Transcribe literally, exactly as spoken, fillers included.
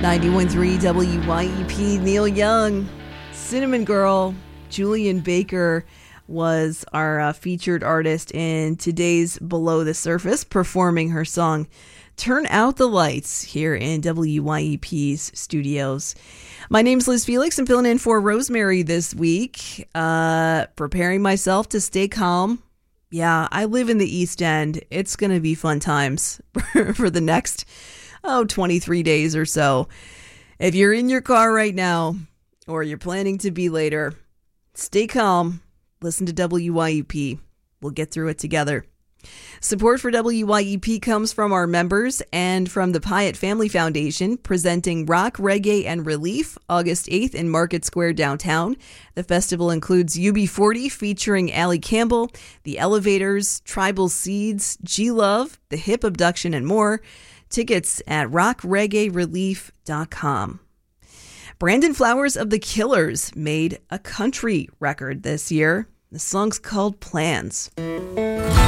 ninety-one point three W Y E P, Neil Young, Cinnamon Girl. Julian Baker was our uh, featured artist in today's Below the Surface, performing her song Turn Out the Lights here in W Y E P's studios. My name's Liz Felix. I'm filling in for Rosemary this week, uh, preparing myself to stay calm. Yeah, I live in the East End. It's going to be fun times for the next, oh, twenty-three days or so. If you're in your car right now, or you're planning to be later, stay calm. Listen to W Y E P. We'll get through it together. Support for W Y E P comes from our members and from the Pyatt Family Foundation, presenting Rock, Reggae, and Relief August eighth in Market Square downtown. The festival includes U B forty featuring Allie Campbell, The Elevators, Tribal Seeds, G-Love, The Hip Abduction, and more. Tickets at rock reggae relief dot com. Brandon Flowers of The Killers made a country record this year. The song's called Plans.